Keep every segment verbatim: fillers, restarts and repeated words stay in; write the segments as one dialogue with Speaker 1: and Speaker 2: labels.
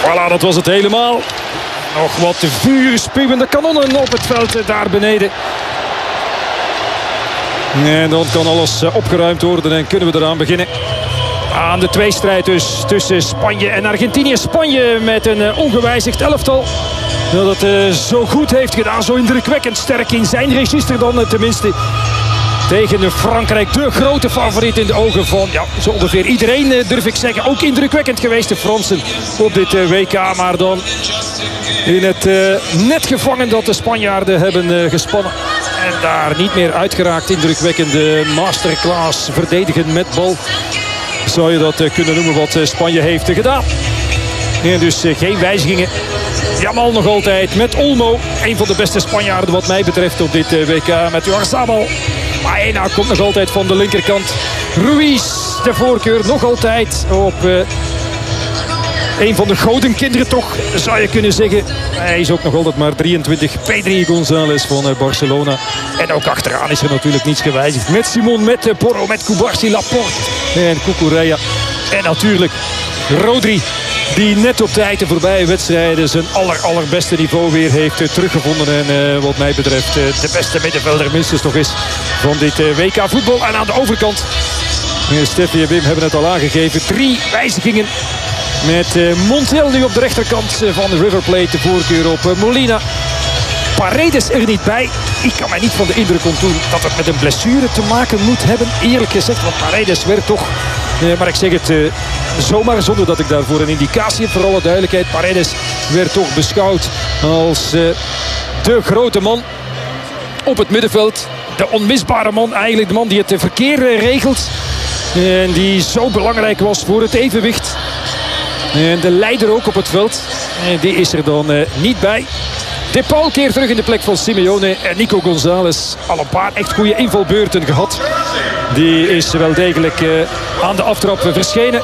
Speaker 1: Voilà, dat was het helemaal. Nog wat vuurspuwende kanonnen op het veld daar beneden. En dan kan alles opgeruimd worden en kunnen we eraan beginnen. Aan de tweestrijd dus tussen Spanje en Argentinië. Spanje met een ongewijzigd elftal. Dat het uh, zo goed heeft gedaan. Zo indrukwekkend sterk in zijn register dan uh, tenminste. Tegen Frankrijk, de grote favoriet in de ogen van ja, zo ongeveer iedereen, uh, durf ik zeggen. Ook indrukwekkend geweest de Fransen op dit uh, W K. Maar dan in het uh, net gevangen dat de Spanjaarden hebben uh, gespannen. En daar niet meer uitgeraakt. Indrukwekkende masterclass verdedigen met bal. Zou je dat uh, kunnen noemen wat uh, Spanje heeft uh, gedaan. En dus uh, geen wijzigingen. Jamal nog altijd met Olmo. Een van de beste Spanjaarden wat mij betreft op dit uh, W K. Met Oyarzabal. Maena komt nog altijd van de linkerkant. Ruiz de voorkeur nog altijd op uh, een van de gouden kinderen toch, zou je kunnen zeggen. Hij is ook nog altijd maar drieëntwintig. Pedri González van uh, Barcelona. En ook achteraan is er natuurlijk niets gewijzigd. Met Simon, met uh, Porro, met Cubarsí, Laporte en Cucurella. En natuurlijk Rodri. Die net op tijd de voorbije wedstrijden zijn aller, allerbeste niveau weer heeft uh, teruggevonden. En uh, wat mij betreft uh, de beste middenvelder minstens nog is van dit uh, W K voetbal. En aan de overkant, uh, Steffi en Wim hebben het al aangegeven. Drie wijzigingen met uh, Montiel nu op de rechterkant uh, van de River Plate. De voorkeur op uh, Molina. Paredes er niet bij. Ik kan mij niet van de indruk ontdoen dat het met een blessure te maken moet hebben. Eerlijk gezegd, want Paredes werd toch... Uh, maar ik zeg het uh, zomaar zonder dat ik daarvoor een indicatie heb. Voor alle duidelijkheid, Paredes werd toch beschouwd als uh, de grote man op het middenveld. De onmisbare man, eigenlijk de man die het verkeer uh, regelt. En die zo belangrijk was voor het evenwicht. En de leider ook op het veld. En die is er dan uh, niet bij. De Paul keert terug in de plek van Simeone. En Nico González al een paar echt goede invalbeurten gehad. Die is wel degelijk uh, aan de aftrap verschenen.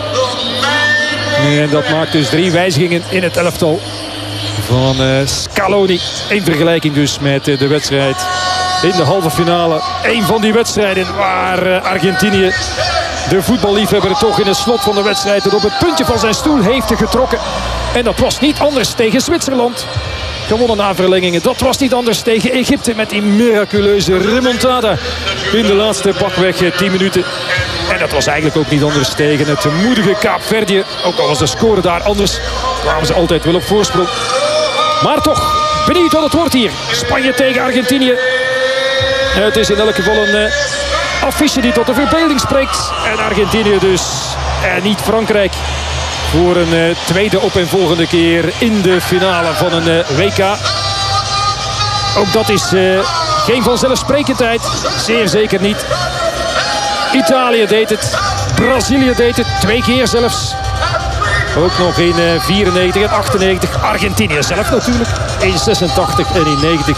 Speaker 1: En dat maakt dus drie wijzigingen in het elftal van uh, Scaloni. In vergelijking dus met uh, de wedstrijd in de halve finale. Eén van die wedstrijden waar uh, Argentinië, de voetballiefhebber, toch in het slot van de wedstrijd het op het puntje van zijn stoel heeft getrokken. En dat was niet anders tegen Zwitserland. Gewonnen na verlengingen. Dat was niet anders tegen Egypte met die miraculeuze remontada in de laatste pakweg tien minuten. En dat was eigenlijk ook niet anders tegen het moedige Kaapverdië. Ook al was de score daar anders, kwamen ze altijd wel op voorsprong. Maar toch, benieuwd wat het wordt hier. Spanje tegen Argentinië. Het is in elk geval een uh, affiche die tot de verbeelding spreekt. En Argentinië dus. En niet Frankrijk. Voor een uh, tweede opeenvolgende keer in de finale van een uh, W K. Ook dat is uh, geen vanzelfsprekendheid. Zeer zeker niet. Italië deed het. Brazilië deed het. Twee keer zelfs. Ook nog in uh, vierennegentig en achtennegentig. Argentinië zelf natuurlijk. In zesentachtig en in negentig.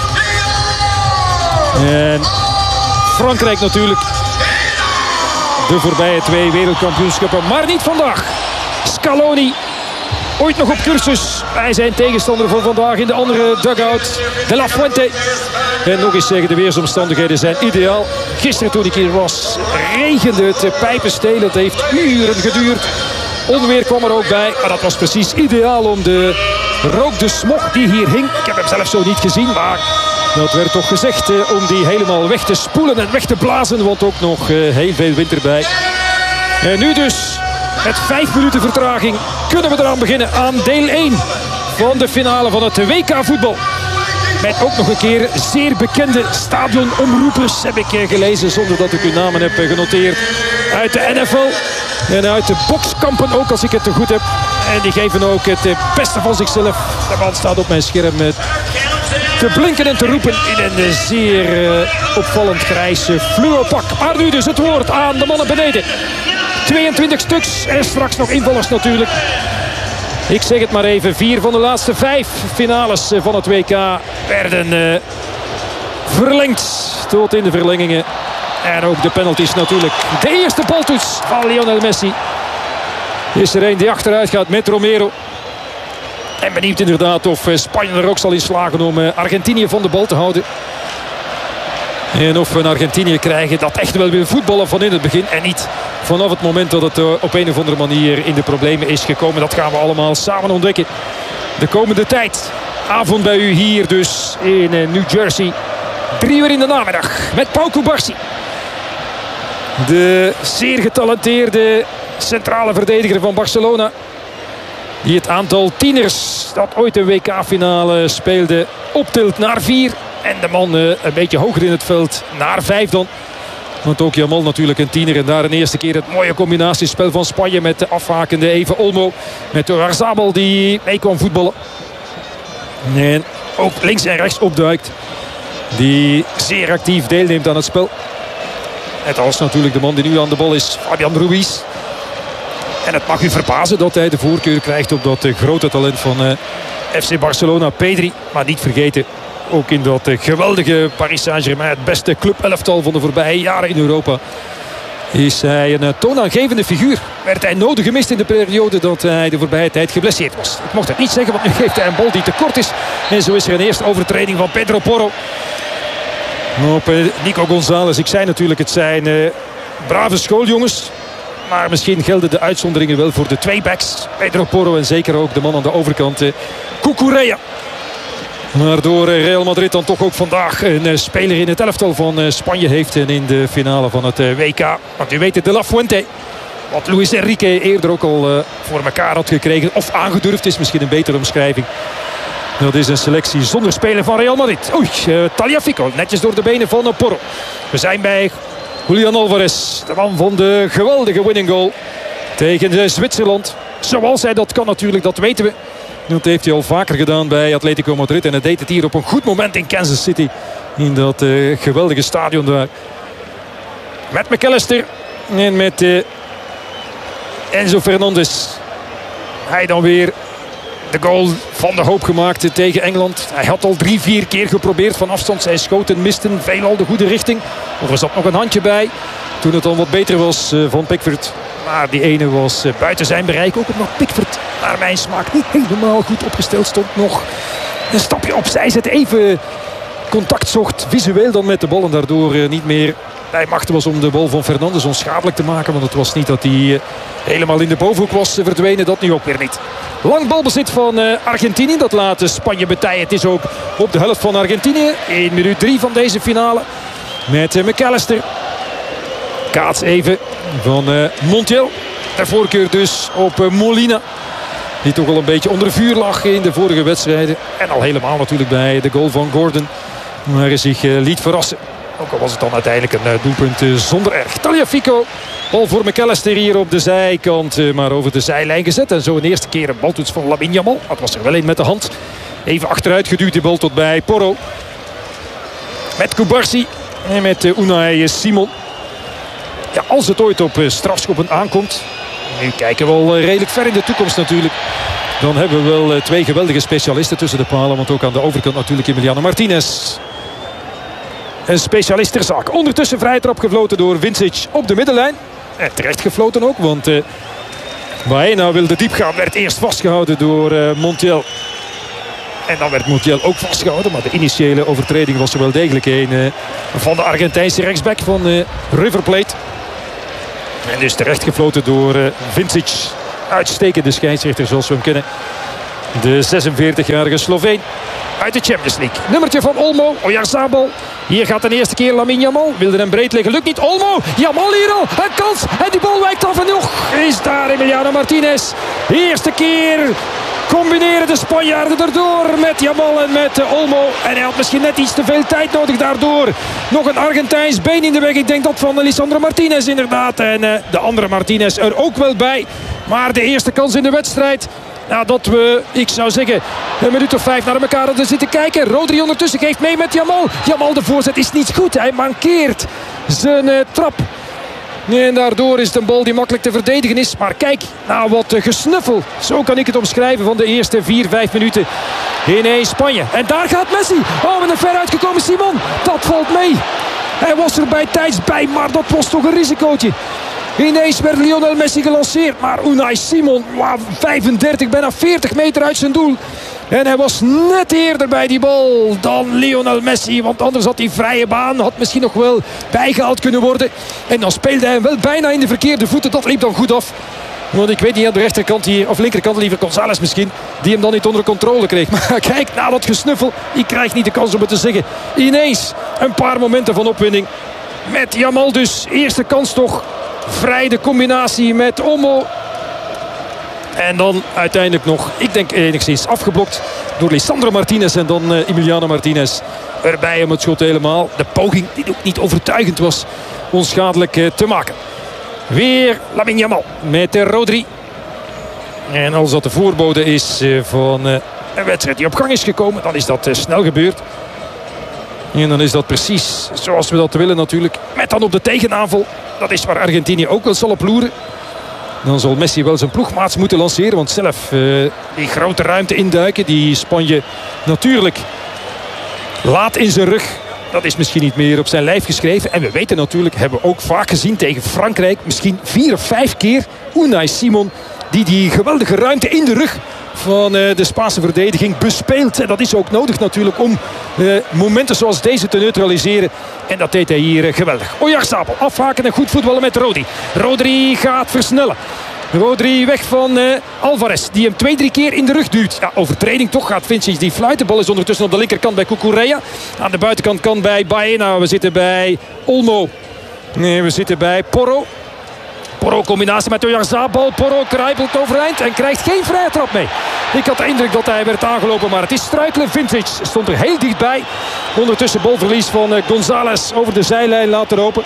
Speaker 1: En Frankrijk natuurlijk. De voorbije twee wereldkampioenschappen. Maar niet vandaag. Scaloni, ooit nog op cursus bij zijn tegenstander van vandaag in de andere dugout. De La Fuente. En nog eens zeggen, de weersomstandigheden zijn ideaal. Gisteren toen ik hier was, regende het pijpenstelen. Het heeft uren geduurd. Onweer kwam er ook bij. Maar dat was precies ideaal om de rook, de smog die hier hing. Ik heb hem zelf zo niet gezien, maar dat werd toch gezegd eh, om die helemaal weg te spoelen en weg te blazen. Want ook nog eh, heel veel wind erbij. En nu dus... met vijf minuten vertraging kunnen we eraan beginnen aan deel één van de finale van het W K voetbal. Met ook nog een keer zeer bekende stadionomroepers, heb ik gelezen zonder dat ik uw namen heb genoteerd. Uit de N F L en uit de bokskampen ook, als ik het te goed heb. En die geven ook het beste van zichzelf. De man staat op mijn scherm te blinken en te roepen in een zeer uh, opvallend grijs fluopak. Maar nu dus het woord aan de mannen beneden. tweeëntwintig stuks en straks nog invallers natuurlijk. Ik zeg het maar even, vier van de laatste vijf finales van het W K werden uh, verlengd tot in de verlengingen. En ook de penalties natuurlijk. De eerste baltoets van Lionel Messi. Is er een die achteruit gaat met Romero. En benieuwd inderdaad of Spanje er ook zal in slagen om Argentinië van de bal te houden. En of we in Argentinië krijgen dat echt wel weer voetballen van in het begin. En niet vanaf het moment dat het op een of andere manier in de problemen is gekomen. Dat gaan we allemaal samen ontdekken de komende tijd. Avond bij u hier dus in New Jersey. Drie uur in de namiddag met Pau Cubarsí. De zeer getalenteerde centrale verdediger van Barcelona. Die het aantal tieners dat ooit een W K-finale speelde optilt naar vier. En de man uh, een beetje hoger in het veld naar vijf dan. Want ook Yamal natuurlijk een tiener. En daar een eerste keer het mooie combinatiespel van Spanje met de afhakende Eva Olmo. Met Oyarzabal die mee kwam voetballen. En ook links en rechts opduikt. Die zeer actief deelneemt aan het spel. Net als natuurlijk de man die nu aan de bal is, Fabian Ruiz. En het mag u verbazen dat hij de voorkeur krijgt op dat grote talent van uh, F C Barcelona, Pedri. Maar niet vergeten, ook in dat uh, geweldige Paris Saint-Germain, het beste clubelftal van de voorbije jaren in Europa, is hij een uh, toonaangevende figuur. Werd hij nodig gemist in de periode dat hij de voorbije tijd geblesseerd was. Ik mocht het niet zeggen, want nu geeft hij een bal die te kort is. En zo is er een eerste overtreding van Pedro Porro op uh, Nico González. Ik zei natuurlijk, het zijn uh, brave schooljongens. Maar misschien gelden de uitzonderingen wel voor de twee backs. Pedro Porro en zeker ook de man aan de overkant, uh, Cucurella. Waardoor Real Madrid dan toch ook vandaag een uh, speler in het elftal van uh, Spanje heeft. En in de finale van het uh, W K. Want u weet het, De La Fuente. Wat Luis Enrique eerder ook al uh, voor elkaar had gekregen. Of aangedurfd is misschien een betere omschrijving. Dat is een selectie zonder speler van Real Madrid. Oei, uh, Tagliafico. Netjes door de benen van uh, Porro. We zijn bij Julian Alvarez. De man van de geweldige winning goal tegen de Zwitserland. Zoals hij dat kan natuurlijk, dat weten we. Dat heeft hij al vaker gedaan bij Atletico Madrid. En hij deed het hier op een goed moment in Kansas City. In dat uh, geweldige stadion daar. Met McAllister. En met uh, Enzo Fernandez. Hij dan weer de goal van de hoop gemaakt tegen Engeland. Hij had al drie, vier keer geprobeerd van afstand. Zijn schoten misten veelal de goede richting. Of er zat nog een handje bij. Toen het al wat beter was uh, van Pickford. Maar die ene was uh, buiten zijn bereik. Ook omdat Pickford naar mijn smaak niet helemaal goed opgesteld stond. Nog een stapje opzij zet. Even contact zocht visueel dan met de bal. En daardoor uh, niet meer bij machten was om de bal van Fernandes onschadelijk te maken. Want het was niet dat hij uh, helemaal in de bovenhoek was uh, verdwenen. Dat nu ook weer niet. Lang balbezit van uh, Argentinië. Dat laat uh, Spanje betijen. Het is ook op de helft van Argentinië. in minuut drie van deze finale. Met uh, McAllister. Kaats even van uh, Montiel. Ter voorkeur dus op uh, Molina. Die toch al een beetje onder vuur lag in de vorige wedstrijden. En al helemaal natuurlijk bij de goal van Gordon. Maar hij zich uh, liet verrassen. Ook al was het dan uiteindelijk een uh, doelpunt uh, zonder erg. Tagliafico. Bal voor McAllister hier op de zijkant. Uh, maar over de zijlijn gezet. En zo een eerste keer een baltoets van Lamine Yamal. Dat was er wel een met de hand. Even achteruit geduwd die bal tot bij Porro. Met Cubarsí. En met uh, Unai Simon. Ja, als het ooit op uh, strafschoppen aankomt. Nu kijken we al uh, redelijk ver in de toekomst natuurlijk. Dan hebben we wel uh, twee geweldige specialisten tussen de palen. Want ook aan de overkant natuurlijk Emiliano Martinez. Een specialist ter zaak. Ondertussen vrije trap gefloten door Vincic op de middenlijn. En terecht gefloten ook. Want uh, Baena wilde diep gaan. Werd eerst vastgehouden door uh, Montiel. En dan werd Montiel ook vastgehouden. Maar de initiële overtreding was er wel degelijk een uh, van de Argentijnse rechtsback van uh, River Plate. En dus terecht gefloten door uh, Vincic. Uitstekende scheidsrechter zoals we hem kennen. De zesenveertigjarige Sloveen. Uit de Champions League. Nummertje van Olmo. Oyarzabal. Hier gaat de eerste keer Lamine Yamal. Wilde hem breed liggen. Lukt niet. Olmo. Yamal hier al. Een kans. En die bal wijkt af. En nog is daar Emiliano Martinez. Eerste keer combineren de Spanjaarden erdoor met Yamal en met Olmo. En hij had misschien net iets te veel tijd nodig daardoor. Nog een Argentijns been in de weg. Ik denk dat van Lisandro Martinez inderdaad. En uh, de andere Martinez er ook wel bij. Maar de eerste kans in de wedstrijd. Nadat we, ik zou zeggen, een minuut of vijf naar elkaar hadden zitten kijken. Rodri ondertussen geeft mee met Yamal. Yamal, de voorzet is niet goed. Hij mankeert zijn uh, trap. En daardoor is het een bal die makkelijk te verdedigen is. Maar kijk, nou wat uh, gesnuffel. Zo kan ik het omschrijven van de eerste vier, vijf minuten in Spanje. En daar gaat Messi. Oh, met een ver uitgekomen Simon. Dat valt mee. Hij was er bij tijds bij, maar dat was toch een risicootje. Ineens werd Lionel Messi gelanceerd. Maar Unai Simon, wow, vijfendertig, bijna veertig meter uit zijn doel. En hij was net eerder bij die bal dan Lionel Messi. Want anders had die vrije baan. Had misschien nog wel bijgehaald kunnen worden. En dan speelde hij hem wel bijna in de verkeerde voeten. Dat liep dan goed af. Want ik weet niet aan de rechterkant hier. Of linkerkant liever González misschien. Die hem dan niet onder controle kreeg. Maar kijk, na dat gesnuffel. Ik krijg niet de kans om het te zeggen. Ineens een paar momenten van opwinding. Met Yamal dus. Eerste kans toch. Vrij de combinatie met Olmo. En dan uiteindelijk nog, ik denk enigszins afgeblokt door Lisandro Martinez. En dan uh, Emiliano Martinez erbij om het schot helemaal. De poging die ook niet overtuigend was onschadelijk uh, te maken. Weer Lamine Yamal met uh, Rodri. En als dat de voorbode is uh, van uh, een wedstrijd die op gang is gekomen, dan is dat uh, snel gebeurd. En dan is dat precies zoals we dat willen natuurlijk. Met dan op de tegenaanval. Dat is waar Argentinië ook wel zal op loeren. Dan zal Messi wel zijn ploegmaats moeten lanceren. Want zelf uh, die grote ruimte induiken. Die Spanje natuurlijk laat in zijn rug. Dat is misschien niet meer op zijn lijf geschreven. En we weten natuurlijk, hebben we ook vaak gezien tegen Frankrijk. Misschien vier of vijf keer Unai Simon. Die die geweldige ruimte in de rug van uh, de Spaanse verdediging bespeelt. En dat is ook nodig natuurlijk om uh, momenten zoals deze te neutraliseren. En dat deed hij hier uh, geweldig. Oyarzabal afhaken en goed voetballen met Rodri. Rodri gaat versnellen. Rodri weg van uh, Alvarez. Die hem twee, drie keer in de rug duwt. Ja, overtreding toch gaat Vincic die fluit. De bal is ondertussen op de linkerkant bij Cucurella. Aan de buitenkant kan bij Baena. We zitten bij Olmo. Nee, we zitten bij Porro. Porro combinatie met Oyarzabal. Porro kruipelt overeind en krijgt geen vrije trap mee. Ik had de indruk dat hij werd aangelopen, maar het is struikelen. Vincic stond er heel dichtbij. Ondertussen balverlies van González over de zijlijn laten lopen.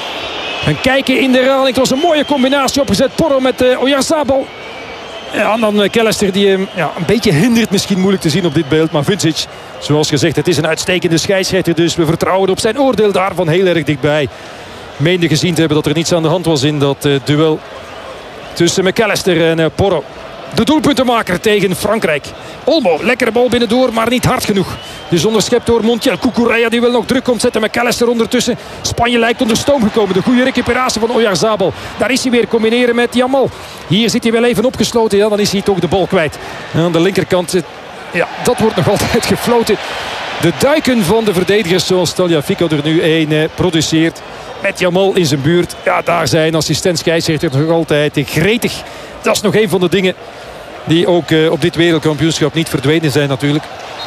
Speaker 1: En kijken in de herhaling. Het was een mooie combinatie opgezet. Porro met uh, Oyarzabal. Ja, en dan McAllister die hem ja, een beetje hindert. Misschien moeilijk te zien op dit beeld. Maar Vincic, zoals gezegd, het is een uitstekende scheidsrechter. Dus we vertrouwen op zijn oordeel daarvan heel erg dichtbij. Meende gezien te hebben dat er niets aan de hand was in dat uh, duel tussen McAllister en uh, Porro. De doelpuntenmaker tegen Frankrijk. Olmo, lekkere bal binnendoor, maar niet hard genoeg. Dus onderschept door Montiel. Cucurella die wil nog druk komt zetten. McAllister ondertussen. Spanje lijkt onder stoom gekomen. De goede recuperatie van Oyarzabal. Daar is hij weer, combineren met Yamal. Hier zit hij wel even opgesloten. Ja, dan is hij toch de bal kwijt. En aan de linkerkant, ja, dat wordt nog altijd gefloten. De duiken van de verdedigers zoals Tagliafico er nu één eh, produceert. Met Yamal in zijn buurt. Ja, daar zijn assistent scheidsrechter nog altijd gretig. Dat is nog een van de dingen die ook uh, op dit wereldkampioenschap niet verdwenen zijn natuurlijk.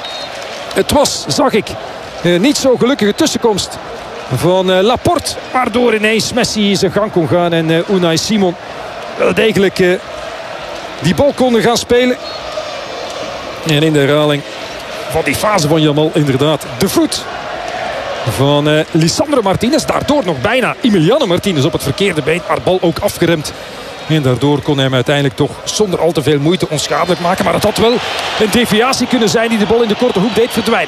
Speaker 1: Het was, zag ik, uh, niet zo gelukkige tussenkomst van uh, Laporte. Waardoor ineens Messi zijn gang kon gaan en uh, Unai Simon wel degelijk uh, die bal konden gaan spelen. En in de herhaling van die fase van Yamal inderdaad de voet van uh, Lisandro Martinez. Daardoor nog bijna Emiliano Martinez op het verkeerde been. Maar bal ook afgeremd. En daardoor kon hij hem uiteindelijk toch zonder al te veel moeite onschadelijk maken. Maar het had wel een deviatie kunnen zijn die de bal in de korte hoek deed verdwijnen.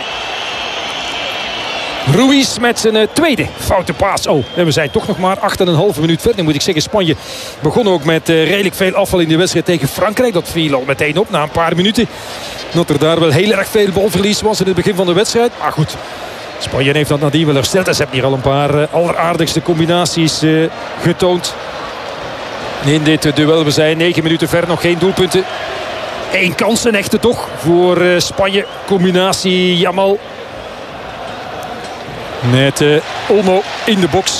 Speaker 1: Ruiz met zijn uh, tweede foute paas. Oh, en we zijn toch nog maar acht en een halve minuut verder. Moet ik zeggen, Spanje begon ook met uh, redelijk veel afval in de wedstrijd tegen Frankrijk. Dat viel al meteen op na een paar minuten. Dat er daar wel heel erg veel balverlies was in het begin van de wedstrijd. Maar goed, Spanje heeft dat nadien wel hersteld. En ze hebben hier al een paar uh, alleraardigste combinaties uh, getoond. In dit duel, we zijn negen minuten ver, nog geen doelpunten. Eén kans, een echte toch, voor uh, Spanje. Combinatie Yamal. Met uh, Olmo in de box.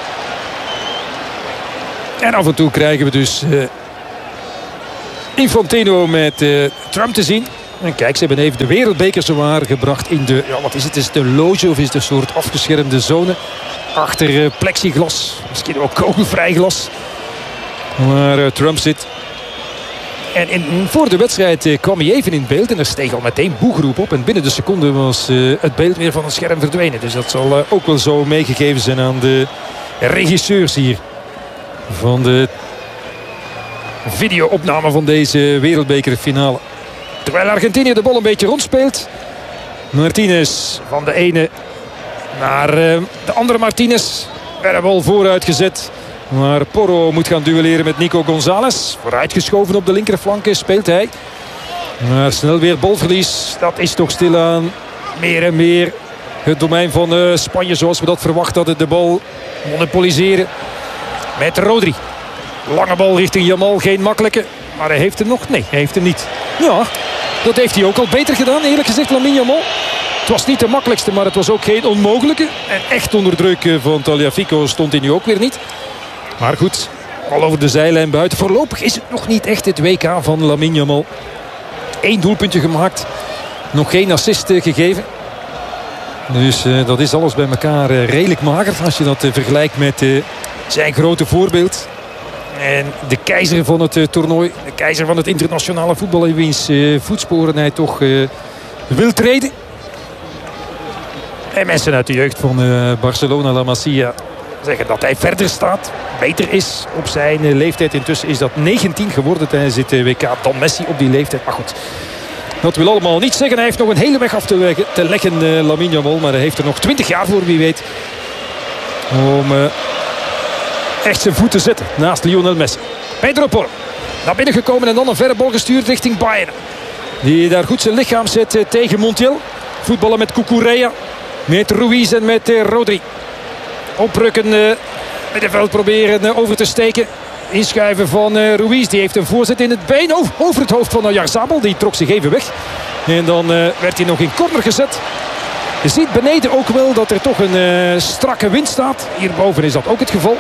Speaker 1: En af en toe krijgen we dus uh, Infantino met uh, Trump te zien. En kijk, ze hebben even de wereldbeker zowaar gebracht in de, ja, wat is het, is het een loge of is het een soort afgeschermde zone? Achter uh, plexiglas, misschien ook kogelvrij glas. Waar uh, Trump zit. En in, voor de wedstrijd uh, kwam hij even in beeld. En er steeg al meteen boegeroep op. En binnen de seconde was uh, het beeld weer van het scherm verdwenen. Dus dat zal uh, ook wel zo meegegeven zijn aan de regisseurs hier. Van de videoopname van deze wereldbekerfinale. Terwijl Argentinië de bal een beetje rondspeelt. Martinez van de ene naar uh, de andere Martinez. Werd de bal vooruit gezet. Maar Porro moet gaan duelleren met Nico González. Vooruitgeschoven op de linkerflank speelt hij. Maar snel weer balverlies. Dat is toch stilaan meer en meer het domein van uh, Spanje. Zoals we dat verwacht hadden. De bal monopoliseren met Rodri. Lange bal richting Yamal. Geen makkelijke. Maar hij heeft hem nog. Nee, hij heeft hem niet. Ja, Dat heeft hij ook al beter gedaan, eerlijk gezegd, Lamine Yamal. Het was niet de makkelijkste, maar het was ook geen onmogelijke. En echt onder druk van Tagliafico stond hij nu ook weer niet. Maar goed, al over de zijlijn buiten. Voorlopig is het nog niet echt het W K van Lamine Yamal. Eén doelpuntje gemaakt. Nog geen assist gegeven. Dus uh, dat is alles bij elkaar uh, redelijk mager. Als je dat uh, vergelijkt met uh, zijn grote voorbeeld. En de keizer van het uh, toernooi. De keizer van het internationale voetbal. In wiens uh, voetsporen hij toch uh, wil treden. En mensen uit de jeugd van uh, Barcelona, La Masia, zeggen dat hij verder staat. Beter is op zijn uh, leeftijd. Intussen is dat negentien geworden tijdens dit uh, W K. Dan Messi op die leeftijd. Maar goed, dat wil allemaal niet zeggen. Hij heeft nog een hele weg af te leggen, te leggen uh, Lamine Yamal. Maar hij heeft er nog twintig jaar voor, wie weet. Om uh, echt zijn voet te zetten naast Lionel Messi. Pedro Porro naar binnen gekomen en dan een verre bal gestuurd richting Bayern. Die daar goed zijn lichaam zet uh, tegen Montiel. Voetballen met Cucurella. Met Ruiz en met uh, Rodri. Oprukken uh, middenveld proberen uh, over te steken. Inschuiven van uh, Ruiz. Die heeft een voorzet in het been over, over het hoofd van Oyarzabal. Die trok zich even weg. En dan uh, werd hij nog in corner gezet. Je ziet beneden ook wel dat er toch een uh, strakke wind staat. Hierboven is dat ook het geval.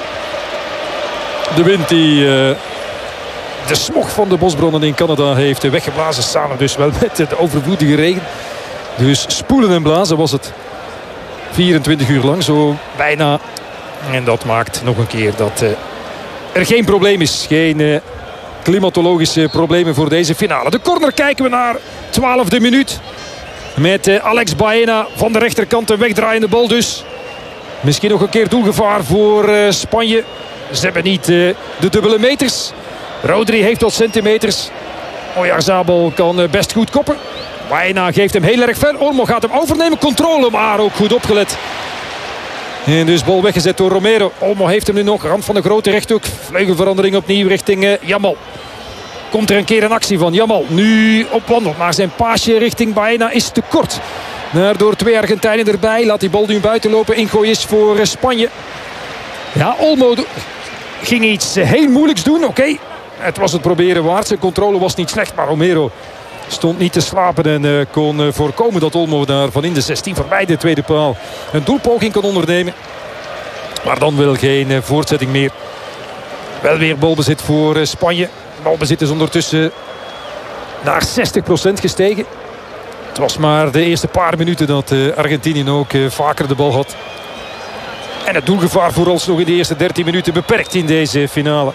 Speaker 1: De wind die uh, de smog van de bosbronnen in Canada heeft weggeblazen. Samen dus wel met de overvloedige regen. Dus spoelen en blazen was het. vierentwintig uur lang, zo bijna. En dat maakt nog een keer dat uh, er geen probleem is. Geen uh, klimatologische problemen voor deze finale. De corner kijken we naar. twaalfde minuut. Met uh, Alex Baena van de rechterkant. Een wegdraaiende bal dus. Misschien nog een keer doelgevaar voor uh, Spanje. Ze hebben niet uh, de dubbele meters. Rodri heeft wat centimeters. Oyarzabal kan uh, best goed koppen. Baena geeft hem heel erg ver. Olmo gaat hem overnemen. Controle, maar ook goed opgelet. En dus bal weggezet door Romero. Olmo heeft hem nu nog. Rand van de grote rechthoek. Vleugelverandering opnieuw richting uh, Yamal. Komt er een keer een actie van Yamal. Nu op wandel. Maar zijn paasje richting Baena is te kort. Daardoor twee Argentijnen erbij. Laat die bal nu buiten lopen. Ingooi is voor uh, Spanje. Ja, Olmo ging iets uh, heel moeilijks doen. Oké. Okay. Het was het proberen waard. Zijn controle was niet slecht. Maar Romero stond niet te slapen en uh, kon uh, voorkomen dat Olmo daar van in de zestien voorbij de tweede paal een doelpoging kon ondernemen. Maar dan wil geen uh, voortzetting meer. Wel weer balbezit voor uh, Spanje. Balbezit is ondertussen naar zestig procent gestegen. Het was maar de eerste paar minuten dat uh, Argentinië ook uh, vaker de bal had. En het doelgevaar vooralsnog in de eerste dertien minuten beperkt in deze finale.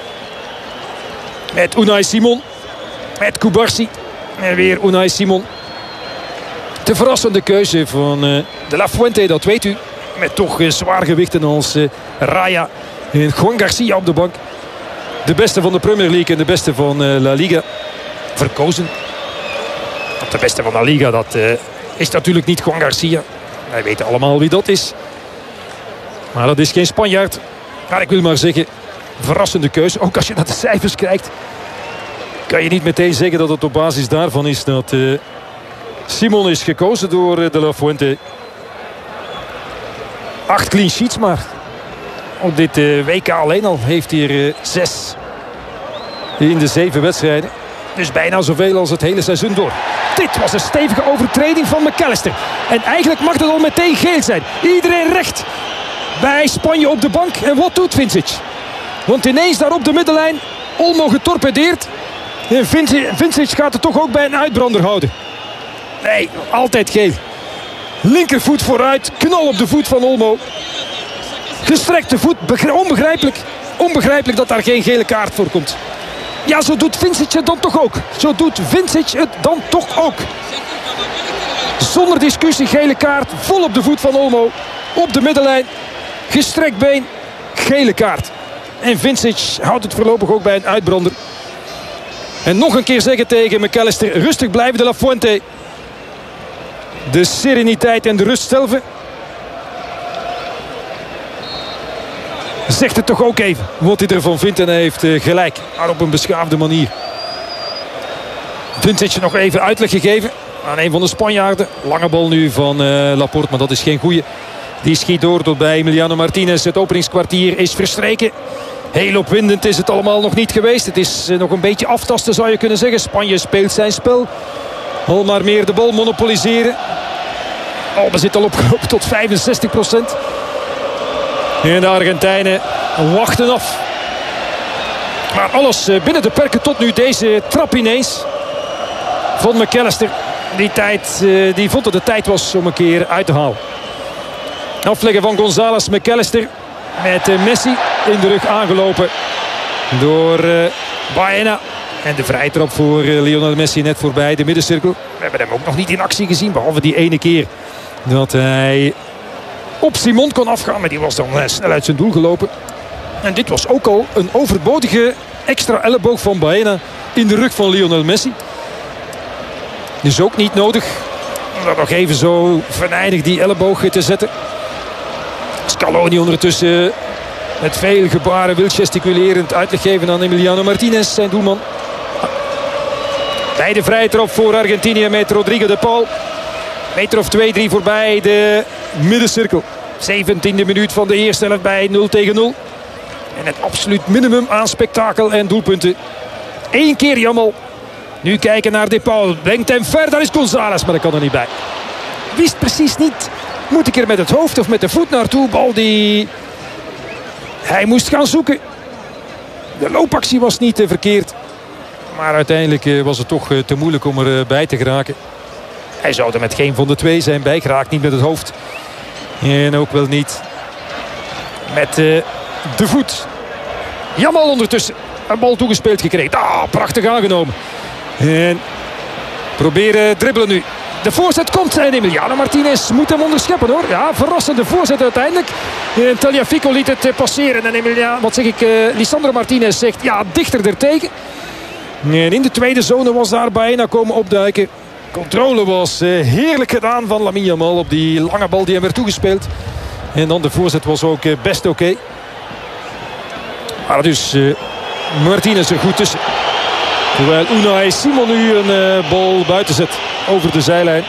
Speaker 1: Met Unai Simon. Met Cubarsí. En weer Unai Simon. De verrassende keuze van uh, De La Fuente, dat weet u. Met toch uh, zwaargewichten als uh, Raya en Juan Garcia op de bank. De beste van de Premier League en de beste van uh, La Liga. Verkozen. De beste van La Liga, dat uh, is natuurlijk niet Juan Garcia. Wij weten allemaal wie dat is. Maar dat is geen Spanjaard. Maar ik wil maar zeggen, verrassende keuze. Ook als je naar de cijfers kijkt, kan je niet meteen zeggen dat het op basis daarvan is dat uh, Simon is gekozen door uh, De La Fuente. Acht clean sheets maar. Op dit uh, W K alleen al heeft hij er uh, zes in de zeven wedstrijden. Dus bijna zoveel als het hele seizoen door. Dit was een stevige overtreding van McAllister. En eigenlijk mag het al meteen geel zijn. Iedereen recht bij Spanje op de bank. En wat doet Vincic? Want ineens daar op de middenlijn Olmo getorpedeerd. En Vincic gaat het toch ook bij een uitbrander houden. Nee, altijd geel. Linkervoet vooruit. Knal op de voet van Olmo. Gestrekte voet. Onbegrijpelijk. Onbegrijpelijk dat daar geen gele kaart voor komt. Ja, zo doet Vincic het dan toch ook. Zo doet Vincic het dan toch ook. Zonder discussie gele kaart. Vol op de voet van Olmo. Op de middenlijn. Gestrekt been. Gele kaart. En Vincic houdt het voorlopig ook bij een uitbrander. En nog een keer zeggen tegen McAllister. Rustig blijven, De La Fuente. De sereniteit en de rust zelf. Zegt het toch ook even wat hij ervan vindt. En hij heeft uh, gelijk. Maar op een beschaafde manier. Vincic nog even uitleg gegeven aan een van de Spanjaarden. Lange bal nu van uh, Laporte. Maar dat is geen goeie. Die schiet door tot bij Emiliano Martinez. Het openingskwartier is verstreken. Heel opwindend is het allemaal nog niet geweest. Het is uh, nog een beetje aftasten, zou je kunnen zeggen. Spanje speelt zijn spel. al maar meer de bal monopoliseren. Balbezit al opgelopen tot vijfenzestig procent. En de Argentijnen wachten af. Maar alles binnen de perken tot nu. Deze trap ineens van McAllister. Die, tijd, die vond dat het tijd was om een keer uit te halen. Afleggen van González, McAllister. Met Messi in de rug aangelopen door uh, Baena. En de vrije trap voor uh, Lionel Messi net voorbij de middencirkel. We hebben hem ook nog niet in actie gezien. Behalve die ene keer dat hij op Simon kon afgaan. Maar die was dan uh, snel uit zijn doel gelopen. En dit was ook al een overbodige extra elleboog van Baena in de rug van Lionel Messi. Dus ook niet nodig om dat nog even zo venijnig die elleboog te zetten. Scaloni ondertussen met veel gebaren wil gesticulerend uitleg geven aan Emiliano Martinez, zijn doelman. Bij de vrije trap voor Argentinië met Rodrigo de Paul. Meter of twee, drie voorbij de middencirkel. zeventiende minuut van de eerste helft bij nul tegen nul. En het absoluut minimum aan spektakel en doelpunten. Eén keer Jamal. Nu kijken naar de Paul. Brengt hem ver, daar is González, maar dat kan er niet bij. Wist precies niet. Moet ik er met het hoofd of met de voet naartoe? Bal die hij moest gaan zoeken. De loopactie was niet te verkeerd. Maar uiteindelijk was het toch te moeilijk om erbij te geraken. Hij zou er met geen van de twee zijn bijgeraakt. Niet met het hoofd. En ook wel niet met uh, de voet. Jamal ondertussen. Een bal toegespeeld gekregen. Ah, prachtig aangenomen. En proberen dribbelen nu. De voorzet komt en Emiliano Martinez moet hem onderscheppen hoor. Ja, verrassende voorzet uiteindelijk. En Tagliafico liet het passeren. En Emiliano, wat zeg ik, uh, Lisandro Martinez zegt ja, dichter ertegen. En in de tweede zone was daar Baena komen opduiken. Controle was uh, heerlijk gedaan van Lamine Yamal op die lange bal die hem werd toegespeeld. En dan de voorzet was ook uh, best oké. Okay. Maar dus uh, Martinez er goed tussen. Terwijl Unai Simon nu een uh, bal buiten zet over de zijlijn.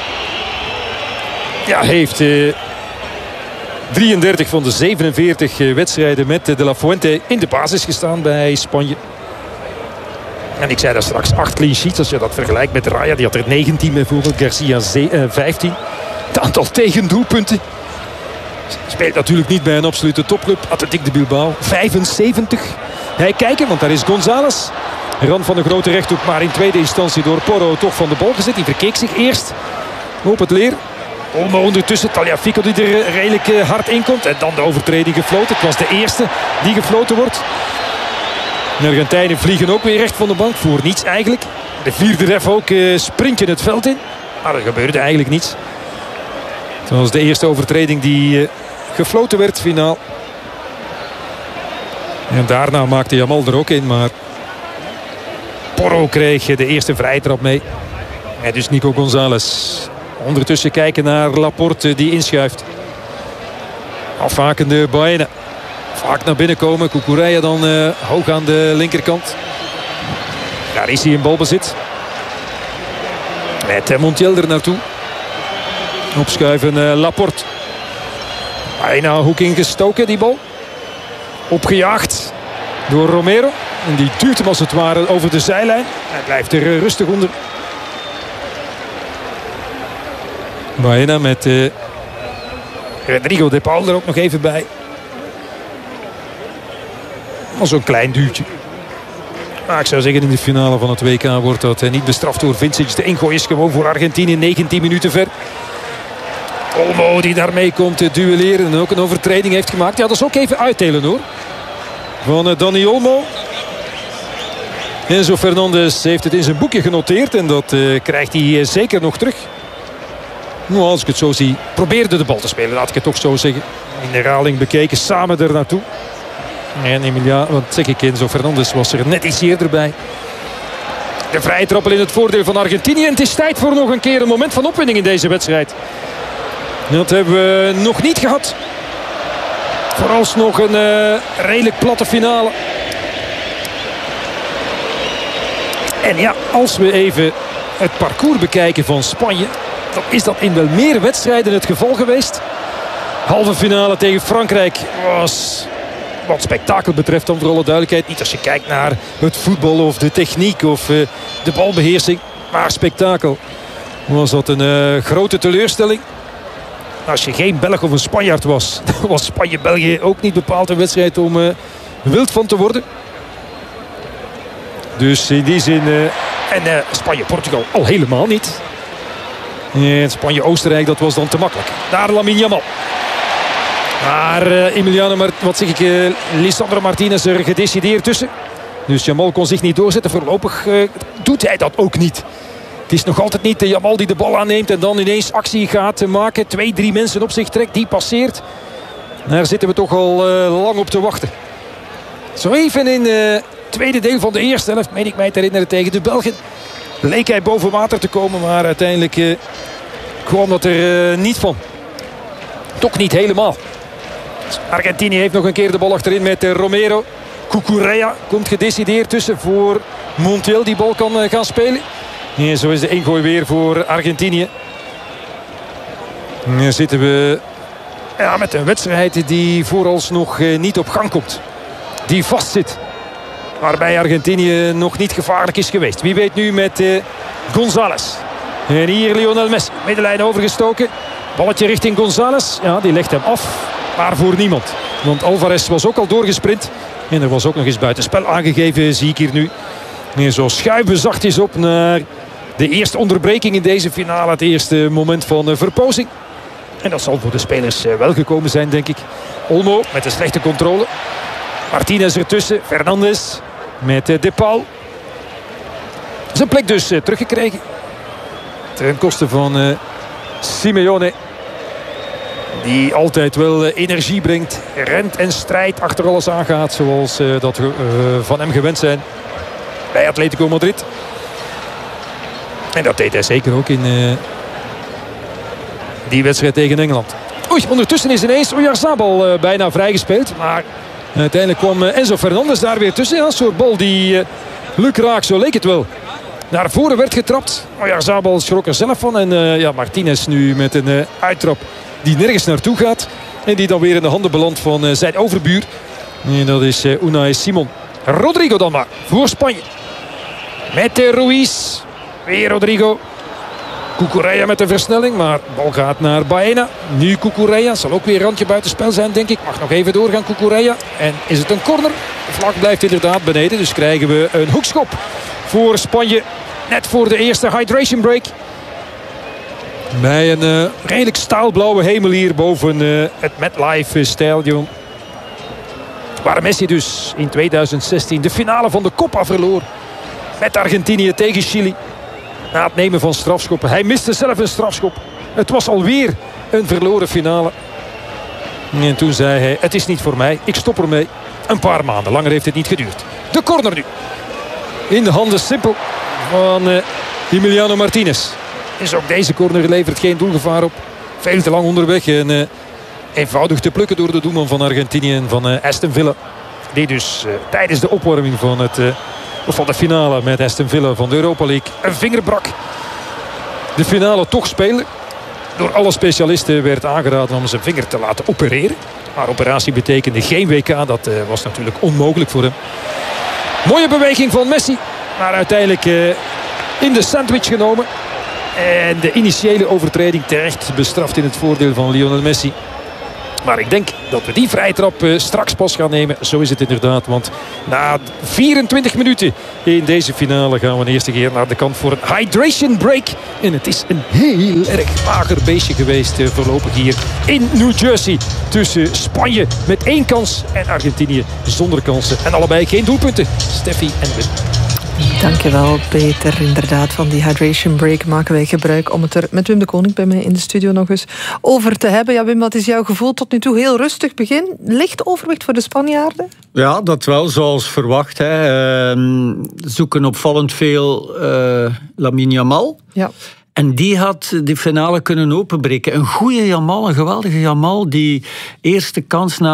Speaker 1: Ja, heeft uh, drieëndertig van de zevenenveertig uh, wedstrijden met uh, De La Fuente in de basis gestaan bij Spanje. En ik zei daar straks acht clean sheets. Als je dat vergelijkt met Raya, die had er negentien bijvoorbeeld. Garcia vijftien. Het aantal tegendoelpunten speelt natuurlijk niet bij een absolute topclub. Athletic de Bilbao vijfenzeventig. Hij kijken, want daar is González. Rand van de grote rechthoek, maar in tweede instantie door Porro toch van de bal gezet. Die verkeek zich eerst op het leer. Olmo ondertussen, Tagliafico die er redelijk hard in komt. En dan de overtreding gefloten. Het was de eerste die gefloten wordt. De Argentijnen vliegen ook weer recht van de bank. Voor niets eigenlijk. De vierde ref ook uh, springt in het veld in. Maar er gebeurde eigenlijk niets. Het was de eerste overtreding die uh, gefloten werd finaal. En daarna maakte Jamal er ook in. Maar Porro kreeg de eerste vrije trap mee. En dus Nico González. Ondertussen kijken naar Laporte die inschuift. Afhakende Baena. Vaak naar binnen komen. Cucurella dan uh, hoog aan de linkerkant. Daar is hij in balbezit. Met uh, Montiel er naartoe. Opschuiven uh, Laporte. Bijna hoek ingestoken die bal. Opgejaagd door Romero. En die duwt hem als het ware over de zijlijn. Hij blijft er uh, rustig onder. Baena met uh, Rodrigo de Paul er ook nog even bij. Al zo'n klein duwtje. Maar ik zou zeggen in de finale van het W K wordt dat uh, niet bestraft door Vincic. De ingooi is gewoon voor Argentinië negentien minuten ver. Olmo die daarmee komt te duelleren en ook een overtreding heeft gemaakt. Ja, dat is ook even uitdelen hoor. Van uh, Dani Olmo. Enzo Fernandez heeft het in zijn boekje genoteerd. En dat uh, krijgt hij uh, zeker nog terug. Nou, als ik het zo zie, probeerde de bal te spelen. Laat ik het toch zo zeggen. In de herhaling bekeken, samen er naartoe. En Emilia, wat zeg ik, Enzo Fernandez was er net iets eerder bij. De vrije trappel in het voordeel van Argentinië. En het is tijd voor nog een keer een moment van opwinding in deze wedstrijd. Dat hebben we nog niet gehad. Vooralsnog een uh, redelijk platte finale. En ja, als we even het parcours bekijken van Spanje, dan is dat in wel meer wedstrijden het geval geweest. Halve finale tegen Frankrijk was, wat spektakel betreft dan voor alle duidelijkheid, niet als je kijkt naar het voetbal of de techniek of uh, de balbeheersing. Maar spektakel was dat een uh, grote teleurstelling. Als je geen Belg of een Spanjaard was, dan was Spanje-België ook niet bepaald een wedstrijd om uh, wild van te worden. Dus in die zin... Uh, en uh, Spanje-Portugal al helemaal niet. En Spanje-Oostenrijk, dat was dan te makkelijk. Daar Lamine Yamal. Maar uh, Emiliano, Mart- wat zeg ik, uh, Lisandro Martinez er gedecideerd tussen. Dus Yamal kon zich niet doorzetten. Voorlopig uh, doet hij dat ook niet. Het is nog altijd niet de Yamal die de bal aanneemt en dan ineens actie gaat maken. Twee, drie mensen op zich trekt, die passeert. Daar zitten we toch al uh, lang op te wachten. Zo even in het uh, tweede deel van de eerste helft, meen ik mij te herinneren, tegen de Belgen. Leek hij boven water te komen, maar uiteindelijk uh, kwam dat er uh, niet van. Toch niet helemaal. Argentinië heeft nog een keer de bal achterin met uh, Romero. Cucurella komt gedecideerd tussen voor Montiel. Die bal kan uh, gaan spelen. En zo is de ingooi weer voor Argentinië. En dan zitten we ja, met een wedstrijd die vooralsnog uh, niet op gang komt. Die vastzit. Waarbij Argentinië nog niet gevaarlijk is geweest. Wie weet nu met uh, González. En hier Lionel Messi. Middenlijn overgestoken. Balletje richting González. Ja, die legt hem af. Maar voor niemand. Want Alvarez was ook al doorgesprint. En er was ook nog eens buitenspel aangegeven, zie ik hier nu. En zo schuiven we zachtjes op naar de eerste onderbreking in deze finale. Het eerste moment van verpozing. En dat zal voor de spelers wel gekomen zijn, denk ik. Olmo met een slechte controle. Martinez ertussen. Fernandes met De Paul. Zijn plek dus teruggekregen. Ten koste van uh, Simeone. Die altijd wel uh, energie brengt. Rent en strijdt, achter alles aangaat. Zoals uh, dat we uh, van hem gewend zijn. Bij Atletico Madrid. En dat deed hij zeker ook in uh, die wedstrijd tegen Engeland. Oei, ondertussen is ineens Oyarzabal uh, bijna vrijgespeeld. Maar uiteindelijk kwam uh, Enzo Fernandes daar weer tussen. Ja, een soort bal die uh, lukraak, zo leek het wel, naar voren werd getrapt. Oyarzabal schrok er zelf van. En uh, ja, Martinez nu met een uh, uittrap die nergens naartoe gaat. En die dan weer in de handen belandt van uh, zijn overbuur. En dat is uh, Unai Simon. Rodrigo dan maar, voor Spanje. Met uh, Ruiz. Weer Rodrigo. Cucurella met de versnelling, maar de bal gaat naar Baena. Nu Cucurella, zal ook weer randje buitenspel zijn, denk ik. Mag nog even doorgaan, Cucurella. En is het een corner? De vlag blijft inderdaad beneden, dus krijgen we een hoekschop voor Spanje. Net voor de eerste hydration break. Bij een uh, redelijk staalblauwe hemel hier boven uh, het MetLife Stadion. Waar Messi dus in tweeduizend zestien de finale van de Copa verloor. Met Argentinië tegen Chili. Na het nemen van strafschoppen. Hij miste zelf een strafschop. Het was alweer een verloren finale. En toen zei hij, het is niet voor mij. Ik stop ermee. Een paar maanden. Langer heeft het niet geduurd. De corner nu. In de handen simpel van uh, Emiliano Martinez. Is ook deze corner levert geen doelgevaar op. Veel te lang onderweg. En uh, eenvoudig te plukken door de doelman van Argentinië en van uh, Aston Villa. Die dus uh, tijdens de opwarming van het... Uh, Of van de finale met Aston Villa van de Europa League een vinger brak. De finale toch spelen. Door alle specialisten werd aangeraden om zijn vinger te laten opereren. Maar operatie betekende geen W K. Dat uh, was natuurlijk onmogelijk voor hem. Mooie beweging van Messi. Maar uiteindelijk uh, in de sandwich genomen. En de initiële overtreding terecht bestraft in het voordeel van Lionel Messi. Maar ik denk dat we die vrijtrap uh, straks pas gaan nemen. Zo is het inderdaad. Want na vierentwintig minuten in deze finale gaan we een eerste keer naar de kant voor een hydration break. En het is een heel erg mager beestje geweest uh, voorlopig hier in New Jersey. Tussen Spanje met één kans en Argentinië zonder kansen. En allebei geen doelpunten. Steffi en Wim.
Speaker 2: Dankjewel Peter. Inderdaad, van die hydration break maken wij gebruik om het er met Wim de Koning bij mij in de studio nog eens over te hebben. Ja, Wim, wat is jouw gevoel tot nu toe? Heel rustig begin. Licht overwicht voor de Spanjaarden?
Speaker 3: Ja, dat wel, zoals verwacht. Hè. Uh, zoeken opvallend veel uh, Lamine Yamal.
Speaker 2: Ja.
Speaker 3: En die had die finale kunnen openbreken. Een goede Yamal, een geweldige Yamal. Die eerste kans na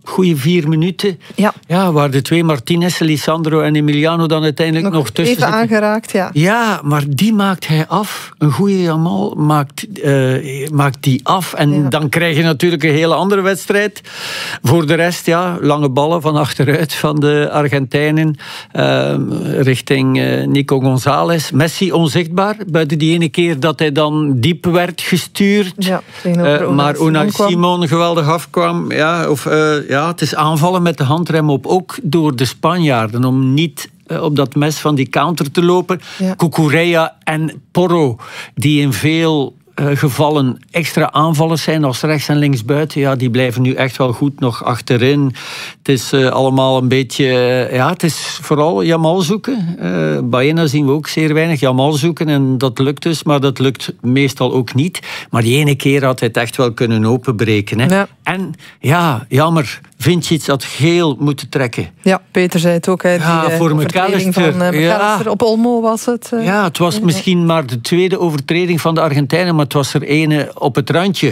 Speaker 3: goede vier minuten.
Speaker 2: Ja.
Speaker 3: Ja, waar de twee Martinez, Lisandro en Emiliano dan uiteindelijk nog, nog tussen
Speaker 2: even
Speaker 3: zitten.
Speaker 2: aangeraakt, ja.
Speaker 3: Ja, maar die maakt hij af. Een goede Jamal maakt, uh, maakt die af. En ja. dan krijg je natuurlijk een hele andere wedstrijd. Voor de rest, ja, lange ballen van achteruit van de Argentijnen. Uh, richting uh, Nico González. Messi onzichtbaar. Buiten die ene keer dat hij dan diep werd gestuurd.
Speaker 2: Ja,
Speaker 3: uh, maar Unai Simon geweldig afkwam. Ja, of, uh, ja, het is aanvallen met de handrem op. Ook door de Spanjaarden. Om niet uh, op dat mes van die counter te lopen. Ja. Cucurella en Porro. Die in veel Uh, gevallen extra aanvallers zijn als rechts en links buiten. Ja, die blijven nu echt wel goed nog achterin. Het is uh, allemaal een beetje... Uh, ja, het is vooral Jamal zoeken. Uh, Baena zien we ook zeer weinig. Jamal zoeken en dat lukt dus, maar dat lukt meestal ook niet. Maar die ene keer had hij het echt wel kunnen openbreken. Hè. Ja. En ja, jammer, Vincic had geel moeten trekken.
Speaker 2: Ja, Peter zei het ook. Hè, die,
Speaker 3: ja, voor McAllister.
Speaker 2: Van, uh, McAllister ja. Op Olmo was het. Uh,
Speaker 3: ja, het was ja. misschien maar de tweede overtreding van de Argentijnen, maar het was er ene op het randje.